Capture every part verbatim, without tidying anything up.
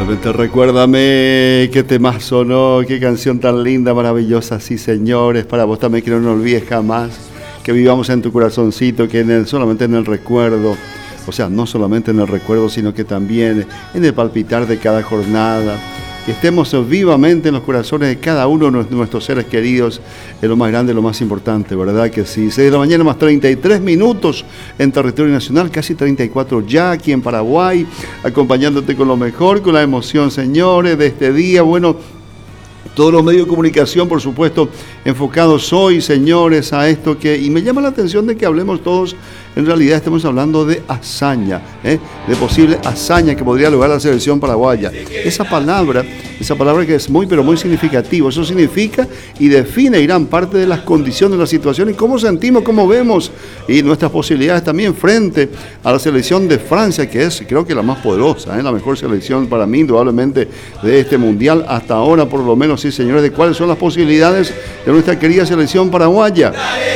Solamente recuérdame qué temazo, ¿no? Qué canción tan linda, maravillosa, sí, señores. Para vos también, que no nos olvides jamás, que vivamos en tu corazoncito, que en el, solamente en el recuerdo, o sea, no solamente en el recuerdo, sino que también en el palpitar de cada jornada, que estemos vivamente en los corazones de cada uno de nuestros seres queridos, es lo más grande, lo más importante, ¿verdad que sí? seis de la mañana más treinta y tres minutos en territorio nacional, casi treinta y cuatro ya aquí en Paraguay, acompañándote con lo mejor, con la emoción, señores, de este día. Bueno, todos los medios de comunicación, por supuesto, enfocados hoy, señores, a esto que... Y me llama la atención de que hablemos todos, en realidad estamos hablando de hazaña, ¿eh? de posible hazaña que podría lograr la selección paraguaya. Esa palabra, esa palabra que es muy, pero muy significativa. Eso significa y define gran parte de las condiciones, de la situación y cómo sentimos, cómo vemos y nuestras posibilidades también frente a la selección de Francia, que es, creo que la más poderosa, ¿eh? la mejor selección para mí, indudablemente, de este mundial hasta ahora, por lo menos, sí, señores, de cuáles son las posibilidades de nuestra querida selección paraguaya.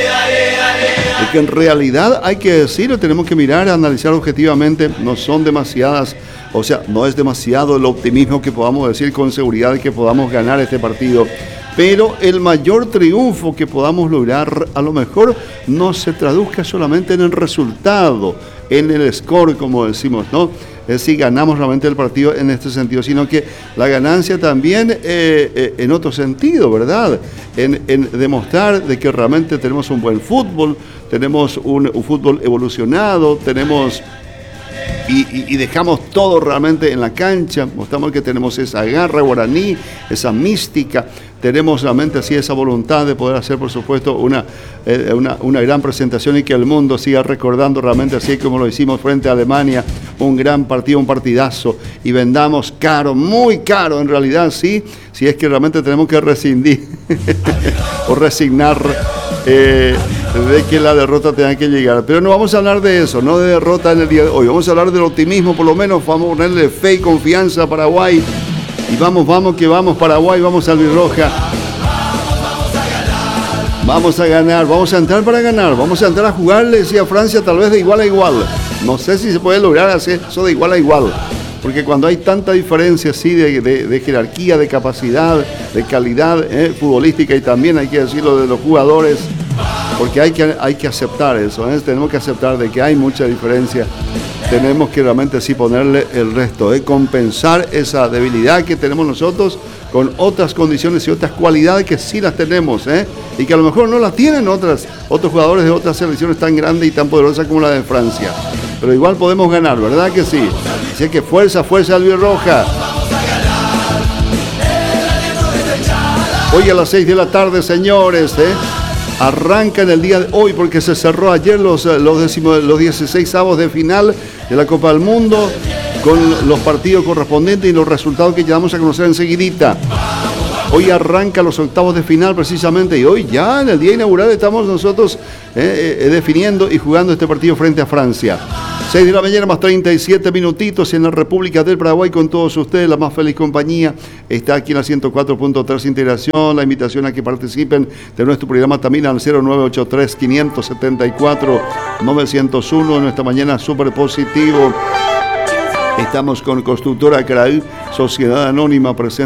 Es que en realidad hay que decirlo, tenemos que mirar, analizar objetivamente, no son demasiadas, o sea, no es demasiado el optimismo que podamos decir con seguridad que podamos ganar este partido, pero el mayor triunfo que podamos lograr a lo mejor no se traduzca solamente en el resultado, en el score, como decimos, ¿no? Es decir, ganamos realmente el partido en este sentido, sino que la ganancia también eh, eh, en otro sentido, ¿verdad? En, en demostrar de que realmente tenemos un buen fútbol, tenemos un, un fútbol evolucionado, tenemos... Y, y, y dejamos todo realmente en la cancha, mostramos que tenemos esa garra guaraní, esa mística, tenemos realmente así esa voluntad de poder hacer, por supuesto, una, eh, una, una gran presentación y que el mundo siga recordando realmente así como lo hicimos frente a Alemania, un gran partido, un partidazo, y vendamos caro, muy caro en realidad, sí, si es que realmente tenemos que rescindir o resignar eh, de que la derrota tenga que llegar. Pero no vamos a hablar de eso, no de derrota en el día de hoy, vamos a hablar del optimismo, por lo menos vamos a ponerle fe y confianza a Paraguay. Y vamos, vamos, que vamos Paraguay, vamos albirroja. Vamos a ganar, vamos a entrar para ganar, vamos a entrar a jugarle sí, a Francia tal vez de igual a igual. No sé si se puede lograr hacer eso de igual a igual, porque cuando hay tanta diferencia así de, de, de jerarquía, de capacidad, de calidad eh, futbolística y también hay que decirlo de los jugadores, porque hay que, hay que aceptar eso, ¿eh? tenemos que aceptar de que hay mucha diferencia. Tenemos que realmente sí ponerle el resto, ¿eh? compensar esa debilidad que tenemos nosotros con otras condiciones y otras cualidades que sí las tenemos, ¿eh? y que a lo mejor no las tienen otras, otros jugadores de otras selecciones tan grandes y tan poderosas como la de Francia. Pero igual podemos ganar, ¿verdad que sí? Así que fuerza, fuerza albirroja. Hoy a las seis de la tarde, señores, ¿eh? arranca en el día de hoy porque se cerró ayer los, los, décimo, los dieciseisavos de final de la Copa del Mundo con los partidos correspondientes y los resultados que ya vamos a conocer enseguidita. Hoy arranca los octavos de final precisamente y hoy ya en el día inaugural estamos nosotros eh, eh, definiendo y jugando este partido frente a Francia. seis de la mañana más treinta y siete minutitos en la República del Paraguay con todos ustedes, la más feliz compañía. Está aquí en la ciento cuatro punto tres Integración, la invitación a que participen de nuestro programa también al cero nueve ocho tres, cinco siete cuatro, nueve cero uno, en nuestra mañana súper positivo. Estamos con Constructora Caraí, Sociedad Anónima presente.